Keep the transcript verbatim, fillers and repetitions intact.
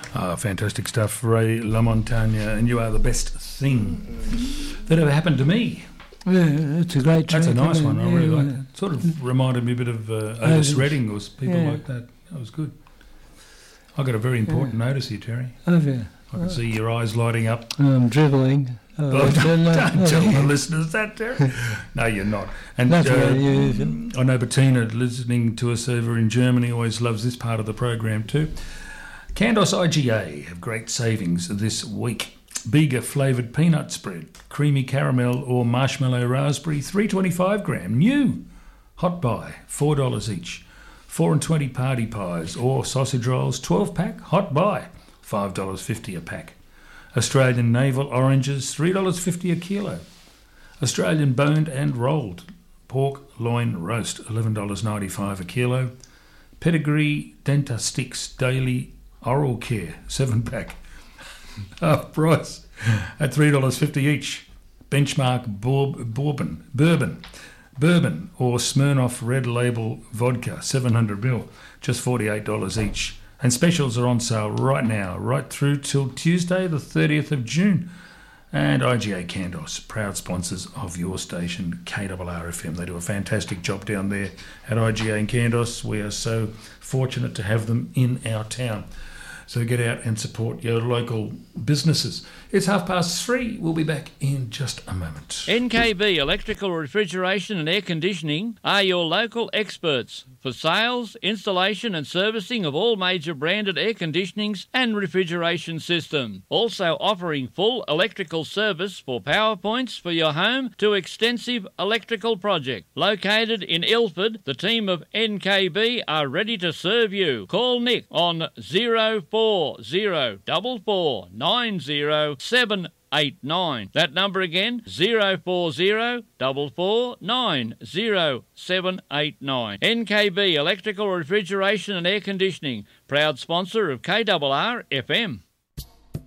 Ah, fantastic stuff, Ray LaMontagne, and you are the best thing that ever happened to me. Yeah, it's a great track. That's a nice one. I really yeah. like it. Sort of reminded me a bit of uh, Otis Redding or people yeah. like that. That was good. I got a very important yeah. notice here, Terry. Oh, yeah. I can oh. see your eyes lighting up. I'm dribbling. Oh, oh, don't, don't tell the listeners that, Terry. No, you're not. And That's uh, right, you, I know Bettina, listening to us over in Germany, always loves this part of the program too. Candos I G A have great savings this week. Bega flavoured peanut spread, creamy caramel or marshmallow raspberry, three twenty-five gram, new. Hot buy, four dollars each. four and twenty party pies or sausage rolls, twelve pack, hot buy, five dollars fifty a pack. Australian navel oranges, three dollars fifty a kilo. Australian boned and rolled pork loin roast, eleven dollars ninety-five a kilo. Pedigree Denta Sticks daily oral care, seven pack, half price at three dollars fifty each. Benchmark bourbon, bourbon, bourbon or Smirnoff Red Label vodka, seven hundred mil, just forty-eight dollars each. And specials are on sale right now, right through till Tuesday, the thirtieth of June. And I G A Candos, proud sponsors of your station, K R R F M. They do a fantastic job down there at I G A and Candos. We are so fortunate to have them in our town. So get out and support your local businesses. It's half past three. We'll be back in just a moment. N K B Electrical Refrigeration and Air Conditioning are your local experts for sales, installation and servicing of all major branded air conditionings and refrigeration systems. Also offering full electrical service for power points for your home to extensive electrical project. Located in Ilford, the team of N K B are ready to serve you. Call Nick on zero four zero four four nine zero seven eight nine. That number again, zero four zero four four nine zero seven eight nine. N K B Electrical Refrigeration and Air Conditioning, proud sponsor of K R R F M.